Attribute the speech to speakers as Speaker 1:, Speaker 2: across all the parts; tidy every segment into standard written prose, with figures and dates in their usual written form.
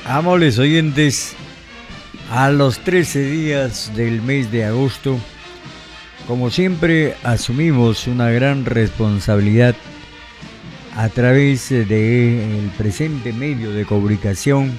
Speaker 1: Amables oyentes, a los 13 días del mes de agosto, como siempre, asumimos una gran responsabilidad a través del presente medio de comunicación.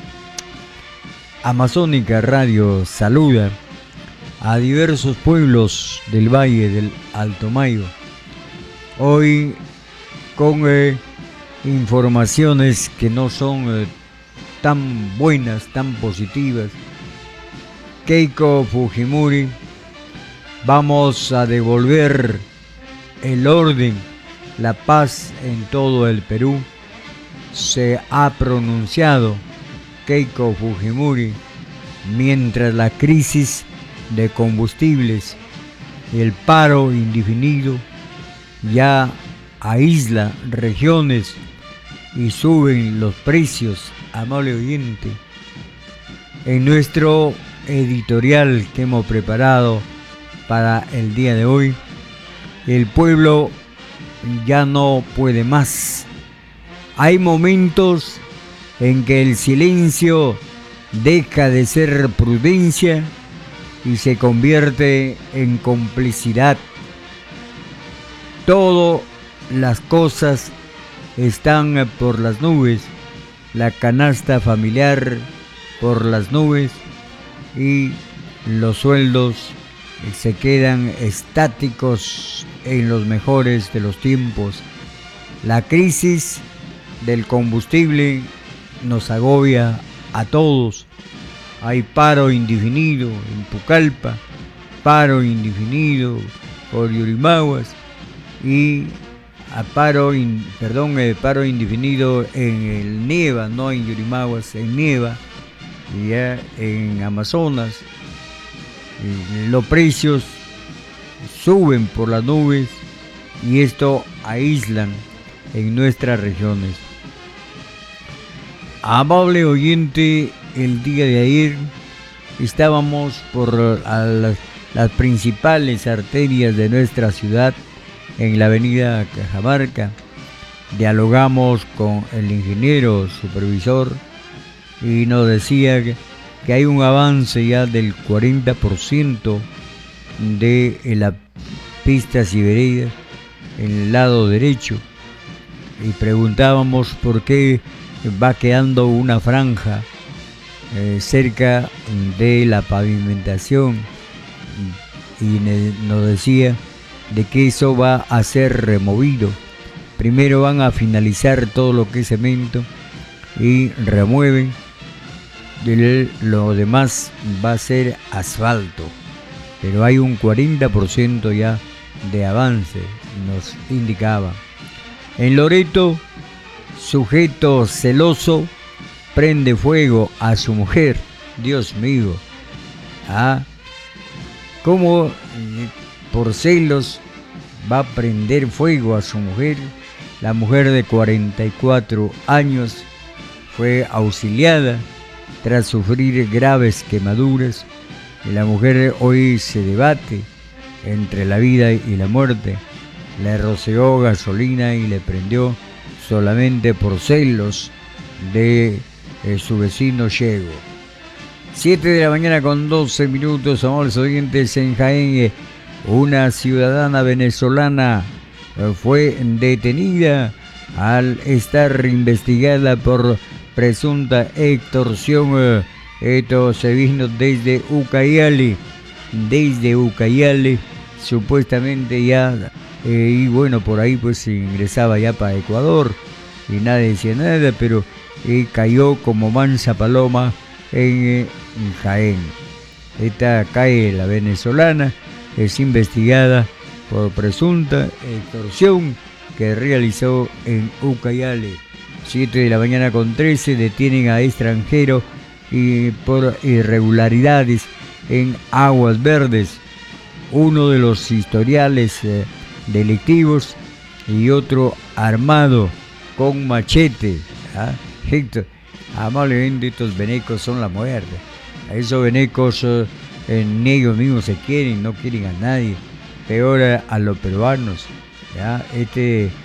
Speaker 1: Amazónica Radio saluda a diversos pueblos del Valle del Alto Mayo, hoy con informaciones que no son tan buenas, tan positivas. Keiko Fujimori, vamos a devolver el orden, la paz en todo el Perú. Se ha pronunciado Keiko Fujimori mientras la crisis de combustibles y el paro indefinido ya aísla regiones y suben los precios. Amable oyente, en nuestro editorial que hemos preparado para el día de hoy, el pueblo ya no puede más. Hay momentos en que el silencio deja de ser prudencia y se convierte en complicidad. Todas las cosas están por las nubes, la canasta familiar por las nubes y los sueldos se quedan estáticos en los mejores de los tiempos. La crisis del combustible nos agobia a todos. Hay paro indefinido en Pucallpa, paro indefinido por Yurimaguas y paro indefinido en el Nieva, no en Yurimaguas, en Nieva, y ya en Amazonas. Los precios suben por las nubes y esto aíslan en nuestras regiones. Amable oyente, el día de ayer estábamos por las principales arterias de nuestra ciudad, en la avenida Cajamarca. Dialogamos con el ingeniero supervisor y nos decía que hay un avance ya del 40% de las pistas y veredas en el lado derecho, y preguntábamos por qué va quedando una franja cerca de la pavimentación, y nos decía de que eso va a ser removido. Primero van a finalizar todo lo que es cemento y remueven. Lo demás va a ser asfalto, pero hay un 40% ya de avance, nos indicaba. En Loreto, sujeto celoso prende fuego a su mujer. Dios mío, ¿cómo por celos va a prender fuego a su mujer? La mujer de 44 años fue auxiliada tras sufrir graves quemaduras, y la mujer hoy se debate entre la vida y la muerte. Le roceó gasolina y le prendió solamente por celos de su vecino Chego. 7 de la mañana con 12 minutos, amables oyentes. En Jaén, una ciudadana venezolana fue detenida al estar investigada por presunta extorsión. Esto se vino desde Ucayali, supuestamente ya, y bueno, por ahí pues ingresaba ya para Ecuador y nadie decía nada, pero cayó como mansa paloma en Jaén. Esta cae, la venezolana, es investigada por presunta extorsión que realizó en Ucayali. 7 de la mañana con 13, detienen a extranjero y por irregularidades en Aguas Verdes. Uno de los historiales delictivos y otro armado con machete. Amablemente, estos venecos son la muerte. A esos venecos ni ellos mismos se quieren, no quieren a nadie. Peor a los peruanos. Este